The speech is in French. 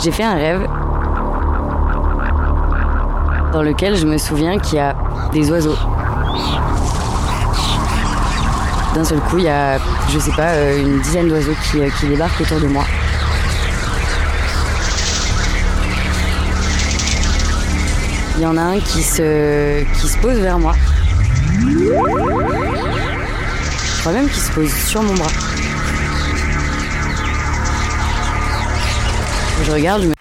J'ai fait un rêve dans lequel je me souviens qu'il y a des oiseaux. D'un seul coup, il y a, je sais pas, une dizaine d'oiseaux qui débarquent autour de moi. Il y en a un qui se pose vers moi. Je crois même qu'il se pose sur mon bras. Je regarde, je me